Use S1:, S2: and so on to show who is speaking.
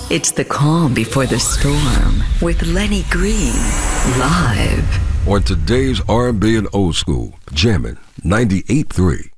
S1: It's the calm before the storm with Lenny Green, live.
S2: On today's R&B and old school, jamming 98.3.